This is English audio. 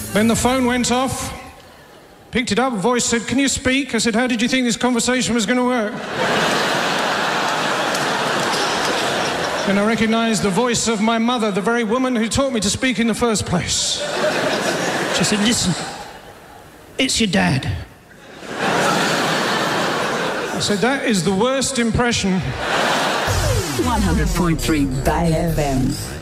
Then the phone went off. Picked it up, a voice said, "Can you speak?" I said, "How did you think this conversation was going to work?" Then I recognised the voice of my mother, the very woman who taught me to speak in the first place. She said, "Listen, it's your dad." I said, "That is the worst impression." 100.3 Bay FM.